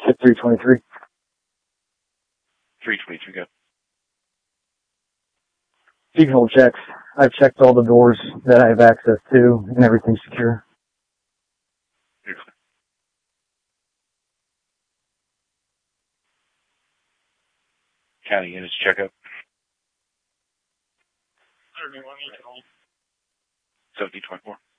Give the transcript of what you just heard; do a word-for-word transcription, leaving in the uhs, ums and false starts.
three twenty-three. three twenty-three, go. Seasonal checks. I've checked all the doors that I have access to, and everything's secure. Beautiful. County units check up. seventeen twenty-four.